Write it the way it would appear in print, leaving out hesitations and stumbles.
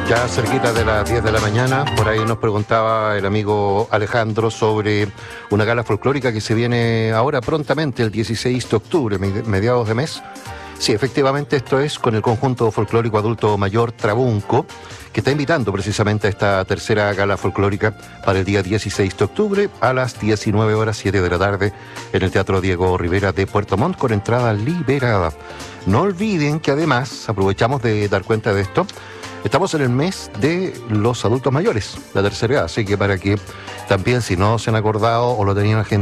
Ya cerquita de las 10 de la mañana, por ahí nos preguntaba el amigo Alejandro sobre una gala folclórica que se viene ahora prontamente, el 16 de octubre, mediados de mes. Sí, efectivamente esto es con el conjunto folclórico adulto mayor Trabunco, que está invitando precisamente a esta tercera gala folclórica para el día 16 de octubre a las 19 horas 7 de la tarde en el Teatro Diego Rivera de Puerto Montt con entrada liberada. No olviden que además, aprovechamos de dar cuenta de esto, estamos en el mes de los adultos mayores, la tercera edad, así que para que también si no se han acordado o lo tenían agendado,